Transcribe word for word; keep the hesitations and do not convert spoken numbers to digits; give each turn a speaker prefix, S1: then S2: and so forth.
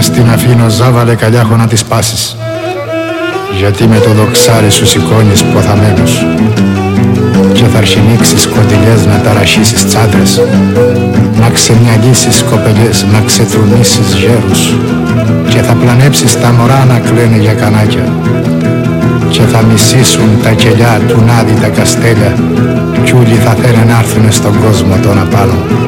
S1: στην αφήνω ζάβαλε καλιάχο να τις πάσεις, γιατί με το δοξάρι σου σηκώνεις ποθαμένους και θα αρχινήξεις κοντιλιές να ταραχίσεις τσάντρες, να ξεμυαλίσεις κοπελιές, να ξετρουνίσεις γέρους και θα πλανέψεις τα μωρά να κλαίνε για κανάκια και θα μισήσουν τα κελιά του Νάδη τα καστέλια κι ούλοι θα θέλουν να έρθουνε στον κόσμο τον απάνω.